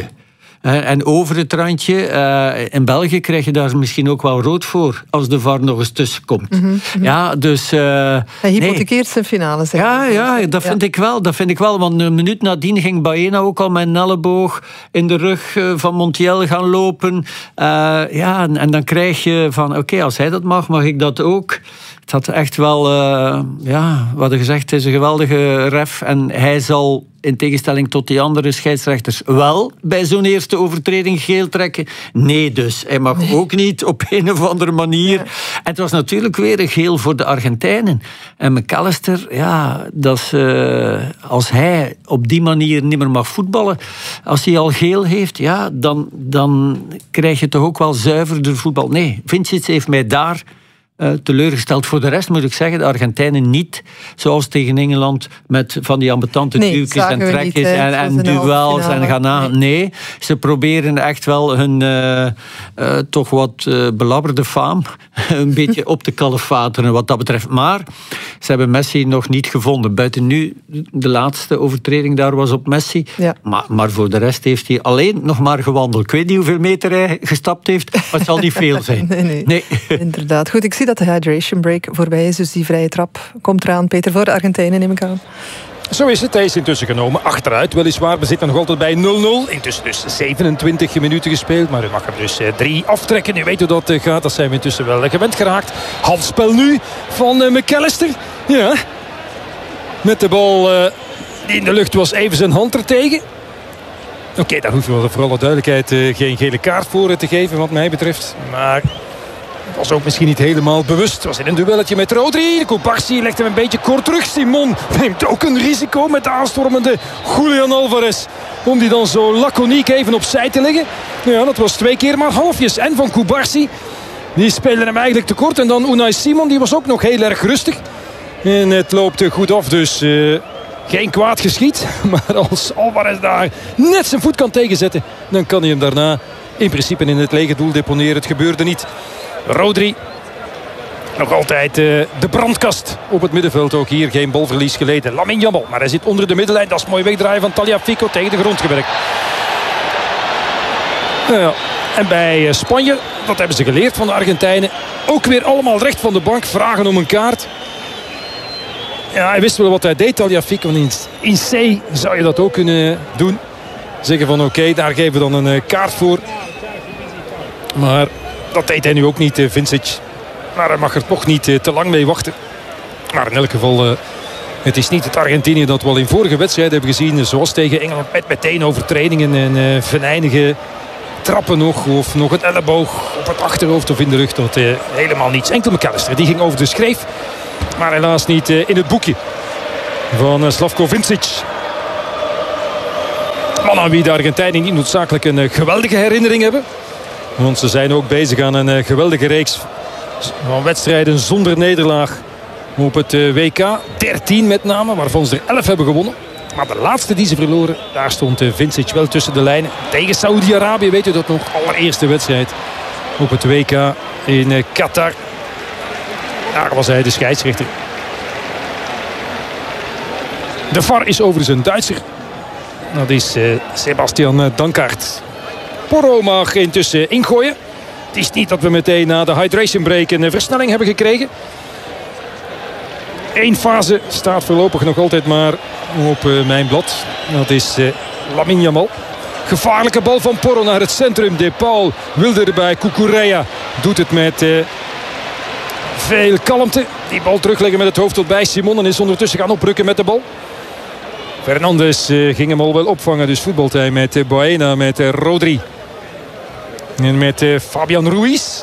Speaker 3: En over het randje. Uh, in België krijg je daar misschien ook wel rood voor als de V A R nog eens tussenkomt. Mm-hmm, mm-hmm. Ja, dus... Uh,
Speaker 2: Hij hypothekeert zijn finale, zeg.
Speaker 3: Ja, ja, dat vind ja. ik wel. Dat vind ik wel. Want een minuut nadien ging Baena ook al met een elleboog in de rug van Montiel gaan lopen. Uh, ja, en, en dan krijg je van... Oké, okay, als hij dat mag, mag ik dat ook. Het had echt wel... Uh, ja, wat er gezegd is, een geweldige ref. En hij zal... in tegenstelling tot die andere scheidsrechters, wel bij zo'n eerste overtreding geel trekken. Nee, dus. Hij mag nee. ook niet op een of andere manier. Ja. En het was natuurlijk weer een geel voor de Argentijnen. En McAllister, ja, dat is, uh, als hij op die manier niet meer mag voetballen, als hij al geel heeft, ja, dan, dan krijg je toch ook wel zuiverder voetbal. Nee, Vincic heeft mij daar... Uh, teleurgesteld. Voor de rest moet ik zeggen, de Argentijnen niet, zoals tegen Engeland, met van die ambetante
Speaker 2: nee,
Speaker 3: duwtjes en trekjes niet, en, en duels en gaan na. Nee. nee, ze proberen echt wel hun uh, uh, toch wat uh, belabberde faam een beetje op te kalefateren wat dat betreft. Maar ze hebben Messi nog niet gevonden. Buiten nu, de laatste overtreding daar was op Messi. Ja. Maar, maar voor de rest heeft hij alleen nog maar gewandeld. Ik weet niet hoeveel meter hij gestapt heeft, maar het zal niet veel zijn.
Speaker 2: nee, nee. nee. Inderdaad. Goed, ik zie dat de hydration break voorbij is, dus die vrije trap komt eraan. Peter, voor de Argentijnen neem ik aan.
Speaker 1: Zo is het. Hij is intussen genomen. Achteruit weliswaar. We zitten nog altijd bij nul nul. Intussen dus zevenentwintig minuten gespeeld. Maar u mag er dus drie aftrekken. U weet hoe dat gaat. Dat zijn we intussen wel gewend geraakt. Handspel nu van uh, McAllister. Ja. Met de bal uh, die in de lucht was, even zijn hand er tegen. Oké, okay, daar hoeven we voor alle duidelijkheid uh, geen gele kaart voor te geven wat mij betreft. Maar... was ook misschien niet helemaal bewust. Het was in een duelletje met Rodri. De Cubarsí legt hem een beetje kort terug. Simon neemt ook een risico met de aanstormende Julian Alvarez. Om die dan zo laconiek even opzij te leggen. Ja, dat was twee keer maar halfjes. En van Cubarsí. Die spelen hem eigenlijk tekort. En dan Unai Simon, die was ook nog heel erg rustig. En het loopt goed af, dus uh, geen kwaad geschied. Maar als Alvarez daar net zijn voet kan tegenzetten, dan kan hij hem daarna in principe in het lege doel deponeren. Het gebeurde niet. Rodri, nog altijd uh, de brandkast op het middenveld. Ook hier geen balverlies geleden. Lamine Yamal, maar hij zit onder de middenlijn. Dat is mooi wegdraaien van Tagliafico tegen de grond gewerkt. Uh, ja. En bij uh, Spanje, dat hebben ze geleerd van de Argentijnen. Ook weer allemaal recht van de bank, vragen om een kaart. Ja, hij wist wel wat hij deed, Tagliafico. In, in C zou je dat ook kunnen doen. Zeggen van oké, okay, daar geven we dan een uh, kaart voor. Maar... dat deed hij nu ook niet, Vincic. Maar hij mag er toch niet te lang mee wachten. Maar in elk geval, uh, het is niet het Argentinië dat we al in vorige wedstrijden hebben gezien. Zoals tegen Engeland met meteen overtredingen en uh, venijnige trappen nog. Of nog een elleboog op het achterhoofd of in de rug. Dat uh, helemaal niets. Enkel McAllister, die ging over de schreef. Maar helaas niet uh, in het boekje van uh, Slavko Vincic. Man aan wie de Argentijnen niet noodzakelijk een uh, geweldige herinnering hebben. Want ze zijn ook bezig aan een uh, geweldige reeks van wedstrijden zonder nederlaag op het uh, W K. dertien met name, waarvan ze er elf hebben gewonnen. Maar de laatste die ze verloren, daar stond uh, Vincic wel tussen de lijnen. Tegen Saoedi-Arabië, weet u dat nog? Allereerste wedstrijd op het W K in uh, Qatar. Daar was hij de scheidsrechter. De V A R is overigens een Duitser. Dat is uh, Sebastian Dankaert. Porro mag intussen ingooien. Het is niet dat we meteen na de hydration break een versnelling hebben gekregen. Eén fase staat voorlopig nog altijd maar op uh, mijn blad. Dat is uh, Lamine Yamal. Gevaarlijke bal van Porro naar het centrum. De Paul wilde erbij. Cucurella doet het met uh, veel kalmte. Die bal terugleggen met het hoofd tot bij Simon. En is ondertussen gaan oprukken met de bal. Fernandes uh, ging hem al wel opvangen. Dus voetbaltij met uh, Baena, met uh, Rodri. En met uh, Fabian Ruiz.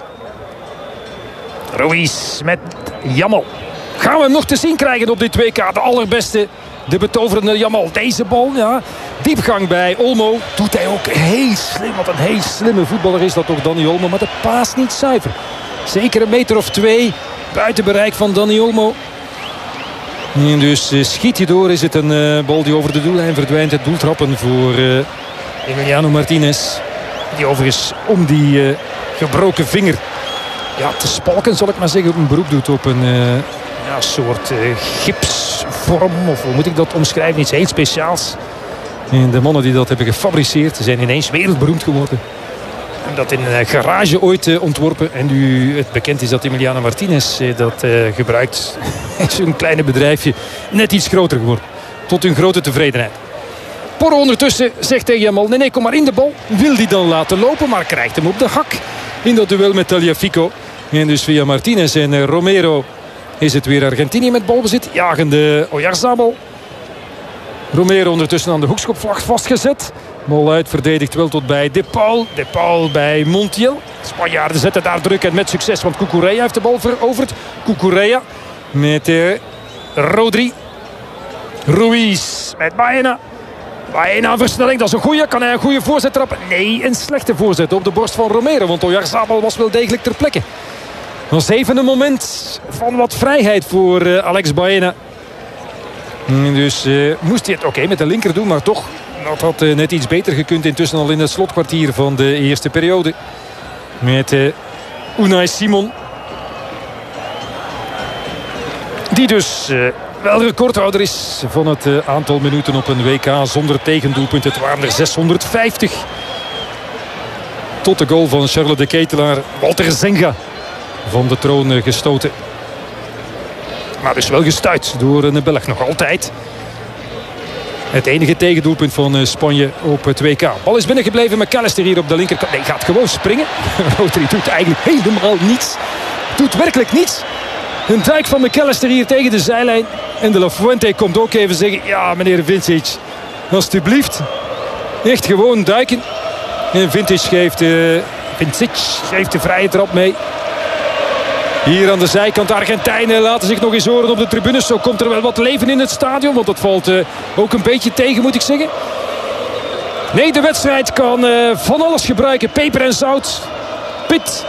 Speaker 1: Ruiz met Yamal. Gaan we hem nog te zien krijgen op dit W K. De allerbeste, de betoverende Yamal. Deze bal, ja. Diepgang bij Olmo. Doet hij ook heel slim. Wat een heel slimme voetballer is dat toch, Dani Olmo. Maar de paas niet zuiver. Zeker een meter of twee buiten bereik van Dani Olmo. En dus uh, schiet hij door. Is het een uh, bal die over de doellijn verdwijnt. Het doeltrappen voor uh, Emiliano Martinez. Die overigens om die uh, gebroken vinger, ja, te spalken zal ik maar zeggen, op een beroep doet op een uh, ja, soort uh, gipsvorm. Of hoe moet ik dat omschrijven? Iets heel speciaals. En de mannen die dat hebben gefabriceerd zijn ineens wereldberoemd geworden. En dat in een garage ooit uh, ontworpen. En nu het bekend is dat Emiliano Martinez uh, dat uh, gebruikt. Is een kleine bedrijfje net iets groter geworden. Tot hun grote tevredenheid. Porro ondertussen zegt tegen Yamal: nee, nee, kom maar in de bal. Wil die dan laten lopen, maar krijgt hem op de hak. In dat duel met Tagliafico. En dus via Martinez en uh, Romero is het weer Argentinië met balbezit. Jagende Oyarzabal. Romero ondertussen aan de hoekschopvlag vastgezet. Bal uit, verdedigt wel tot bij De Paul. De Paul bij Montiel. Spanjaarden zetten daar druk en met succes, want Cucurella heeft de bal veroverd. Cucurella met uh, Rodri. Ruiz met Baena. Baena versnelling, dat is een goeie. Kan hij een goede voorzet trappen? Nee, een slechte voorzet op de borst van Romero. Want Oyarzabal was wel degelijk ter plekke. Was even een moment van wat vrijheid voor uh, Alex Baena. Dus uh, moest hij het oké okay, met de linker doen, maar toch, dat had uh, net iets beter gekund. Intussen al in het slotkwartier van de eerste periode. Met uh, Unai Simon. Die dus uh, wel recordhouder is van het uh, aantal minuten op een W K zonder tegendoelpunt. Het waren er zeshonderdvijftig. Tot de goal van Charles de Ketelaar. Walter Zenga van de troon uh, gestoten. Maar dus wel gestuit door een Belg nog altijd. Het enige tegendoelpunt van Spanje op het W K. Bal is binnengebleven. McAllister hier op de linkerkant. Nee, gaat gewoon springen. Rodri doet eigenlijk helemaal niets. Doet werkelijk niets. Een duik van McAllister hier tegen de zijlijn. En de La Fuente komt ook even zeggen: ja, meneer Vintage, alstublieft. Echt gewoon duiken. En Vintage geeft, uh, Vintage geeft de vrije trap mee. Hier aan de zijkant, de Argentijnen laten zich nog eens horen op de tribunes. Zo komt er wel wat leven in het stadion. Want dat valt uh, ook een beetje tegen, moet ik zeggen. Nee, de wedstrijd kan uh, van alles gebruiken. Peper en zout. Pit.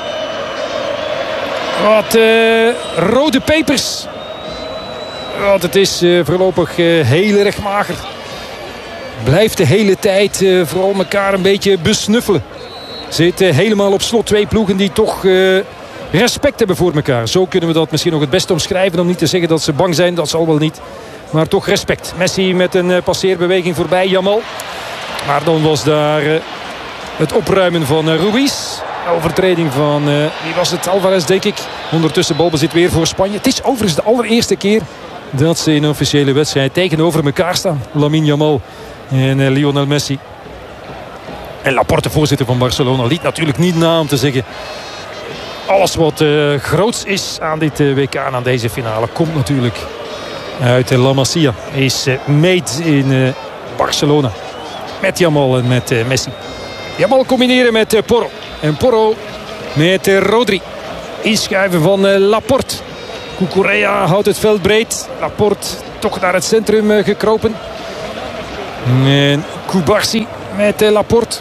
Speaker 1: Wat uh, rode pepers. Want het is uh, voorlopig uh, heel erg mager. Blijft de hele tijd uh, vooral elkaar een beetje besnuffelen. Zit uh, helemaal op slot. Twee ploegen die toch Uh, respect hebben voor elkaar. Zo kunnen we dat misschien nog het beste omschrijven. Om niet te zeggen dat ze bang zijn. Dat zal wel niet. Maar toch respect. Messi met een uh, passeerbeweging voorbij Yamal. Maar dan was daar uh, het opruimen van uh, Ruiz. Overtreding van, uh, wie was het? Alvarez, denk ik. Ondertussen balbezit weer voor Spanje. Het is overigens de allereerste keer dat ze in een officiële wedstrijd tegenover elkaar staan. Lamine Yamal en uh, Lionel Messi. En Laporte, voorzitter van Barcelona, liet natuurlijk niet na om te zeggen: alles wat uh, groots is aan dit uh, W K en aan deze finale komt natuurlijk uit uh, La Masia. Is uh, made in uh, Barcelona. Met Yamal en met uh, Messi. Yamal combineren met uh, Porro. En Porro met uh, Rodri. Inschuiven van uh, Laporte. Cucurella houdt het veld breed. Laporte toch naar het centrum uh, gekropen. En Cubarsi met uh, Laporte.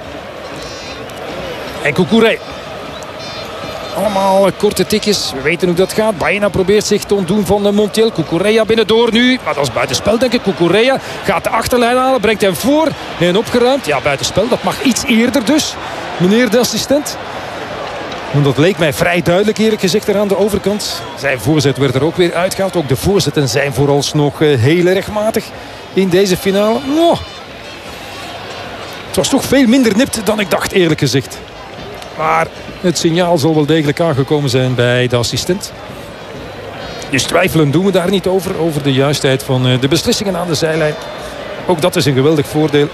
Speaker 1: En Cucurella. Allemaal korte tikjes. We weten hoe dat gaat. Baena probeert zich te ontdoen van Montiel. Cucurella binnendoor nu. Maar dat is buitenspel, denk ik. Cucurella gaat de achterlijn halen. Brengt hem voor. En opgeruimd. Ja, buitenspel. Dat mag iets eerder dus. Meneer de assistent. Want dat leek mij vrij duidelijk, eerlijk gezegd, er aan de overkant. Zijn voorzet werd er ook weer uitgehaald. Ook de voorzetten zijn vooralsnog heel erg matig in deze finale. Oh. Het was toch veel minder nipt dan ik dacht, eerlijk gezegd. Maar het signaal zal wel degelijk aangekomen zijn bij de assistent. Dus twijfelen doen we daar niet over. Over de juistheid van de beslissingen aan de zijlijn. Ook dat is een geweldig voordeel.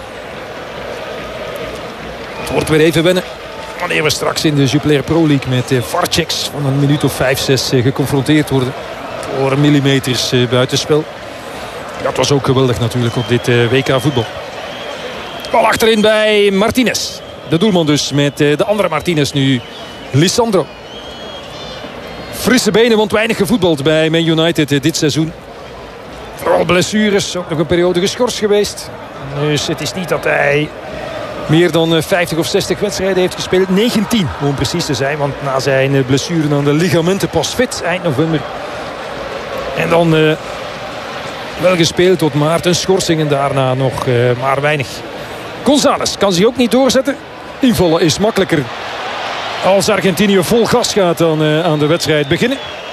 Speaker 1: Het wordt weer even wennen. Wanneer we straks in de Jupiler Pro League met varchecks van een minuut of vijf, zes geconfronteerd worden. Voor millimeters buitenspel. Dat was ook geweldig natuurlijk op dit W K voetbal. Bal achterin bij Martinez. De doelman dus met de andere Martinez nu. Lisandro. Frisse benen, want weinig gevoetbald bij Man United dit seizoen. Vooral blessures. Ook nog een periode geschorst geweest. Dus het is niet dat hij meer dan vijftig of zestig wedstrijden heeft gespeeld. negentien om precies te zijn. Want na zijn blessure aan de ligamenten pas fit eind november. En dan uh, wel gespeeld tot maart. Een schorsing en daarna nog uh, maar weinig. González kan zich ook niet doorzetten. Invallen is makkelijker als Argentinië vol gas gaat dan uh, aan de wedstrijd beginnen.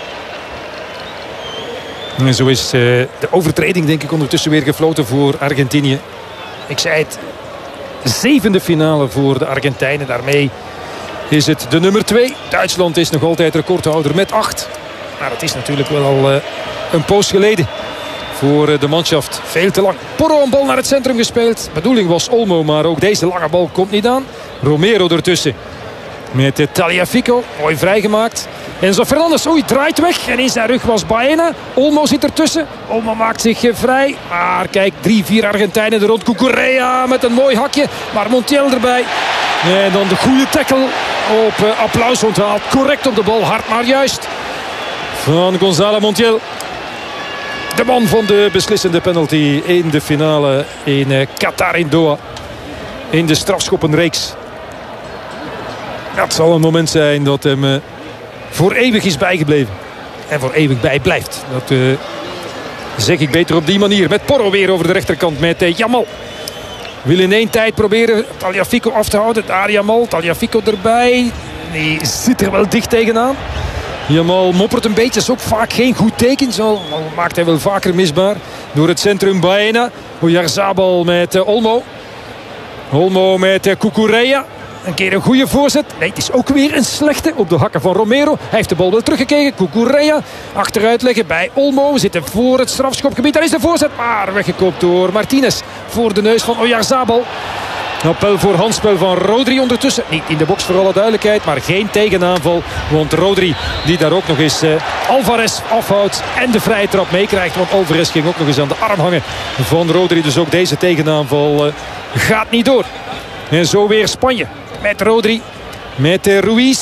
Speaker 1: En zo is uh, de overtreding denk ik ondertussen weer gefloten voor Argentinië. Ik zei het, zevende finale voor de Argentijnen. Daarmee is het de nummer twee. Duitsland is nog altijd recordhouder met acht. Maar het is natuurlijk wel al uh, een poos geleden voor de manschaft. Veel te lang. Porro een bal naar het centrum gespeeld. Bedoeling was Olmo, maar ook deze lange bal komt niet aan. Romero ertussen. Met de Tagliafico. Mooi vrijgemaakt. Enzo Fernandez, oei, draait weg. En in zijn rug was Baena. Olmo zit ertussen. Olmo maakt zich vrij. Maar kijk, drie, vier Argentijnen er rond. Cucurella met een mooi hakje. Maar Montiel erbij. En dan de goede tackle op uh, applaus onthaald. Correct op de bal, hard maar juist. Van Gonzalo Montiel. De man van de beslissende penalty in de finale in uh, Qatar in Doha. In de strafschoppenreeks. Dat zal een moment zijn dat hem uh, voor eeuwig is bijgebleven. En voor eeuwig bijblijft. Dat uh, zeg ik beter op die manier. Met Porro weer over de rechterkant met uh, Yamal. Wil in één tijd proberen Tagliafico af te houden. Daar Yamal, Tagliafico erbij. Die zit er wel dicht tegenaan. Yamal moppert een beetje. Dat is ook vaak geen goed teken. Zo maakt hij wel vaker misbaar. Door het centrum Baena. Oyarzabal met uh, Olmo. Olmo met uh, Cucurella. Een keer een goede voorzet. Nee, het is ook weer een slechte op de hakken van Romero. Hij heeft de bal wel teruggekregen. Cucurella achteruit leggen bij Olmo. We zitten voor het strafschopgebied. Daar is de voorzet. Maar weggekoopt door Martinez. Voor de neus van Oyarzabal. Appel voor handspel van Rodri ondertussen. Niet in de box voor alle duidelijkheid. Maar geen tegenaanval. Want Rodri die daar ook nog eens uh, Alvarez afhoudt. En de vrije trap meekrijgt. Want Alvarez ging ook nog eens aan de arm hangen van Rodri. Dus ook deze tegenaanval uh, gaat niet door. En zo weer Spanje. Met Rodri. Met uh, Ruiz.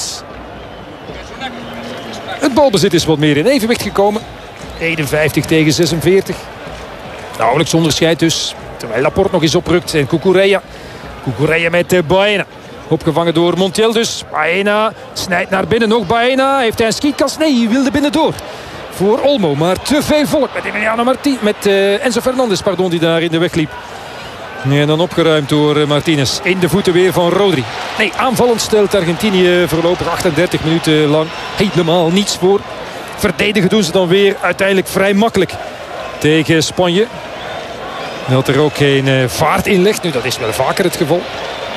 Speaker 1: Het balbezit is wat meer in evenwicht gekomen. eenenvijftig tegen zesenveertig. Nauwelijks onderscheid dus. Terwijl Laporte nog eens oprukt. En Cucurella. Cucurella met uh, Baena. Opgevangen door Montiel dus. Baena snijdt naar binnen. Nog Baena. Heeft hij een schietkast? Nee, hij wilde binnendoor. Voor Olmo. Maar te veel volk met Emiliano Martinez. Met uh, Enzo Fernandez, pardon, die daar in de weg liep. En dan opgeruimd door uh, Martinez. In de voeten weer van Rodri. Nee, aanvallend stelt Argentinië voorlopig achtendertig minuten lang helemaal niets voor. Verdedigen doen ze dan weer uiteindelijk vrij makkelijk tegen Spanje. Dat er ook geen uh, vaart in ligt. Nu, dat is wel vaker het geval.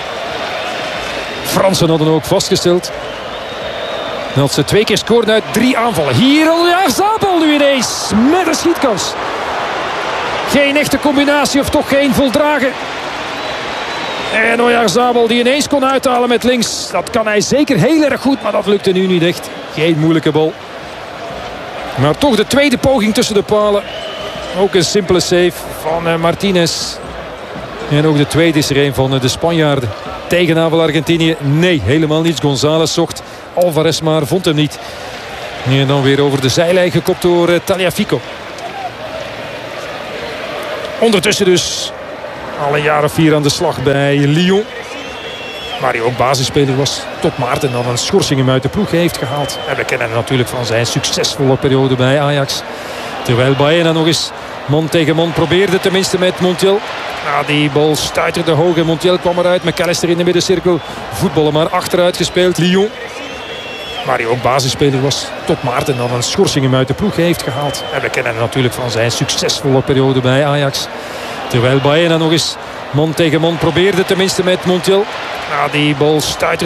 Speaker 1: Fransen hadden ook vastgesteld dat ze twee keer scoren uit drie aanvallen. Hier Oyarzabal nu ineens met een schietkans. Geen echte combinatie of toch geen voldragen. En Oyarzabal die ineens kon uithalen met links. Dat kan hij zeker heel erg goed, maar dat lukte nu niet echt. Geen moeilijke bal. Maar toch de tweede poging tussen de palen. Ook een simpele save van uh, Martinez. En ook de tweede is er een van uh, de Spanjaarden. Tegenaanval Argentinië. Nee, helemaal niets. González zocht Alvarez, maar vond hem niet. En dan weer over de zijlijn gekopt door uh, Tagliafico. Ondertussen dus al een jaar of vier aan de slag bij Lyon. Waar hij ook basisspeler was. Tot maart en dan een schorsing hem uit de ploeg heeft gehaald. En we kennen hem natuurlijk van zijn succesvolle periode bij Ajax. Terwijl Baena nog eens man tegen man probeerde. Tenminste met Montiel. Nou, die bal stuiterde hoog en Montiel kwam eruit. McAllister in de middencirkel. Voetballen maar achteruit gespeeld. Lyon. Waar hij ook basisspeler was. Tot maart en dan een schorsing hem uit de ploeg heeft gehaald. En we kennen hem natuurlijk van zijn succesvolle periode bij Ajax. Terwijl Baena nog eens man tegen man probeerde. Tenminste met Montiel. Nou, die bal stuiterde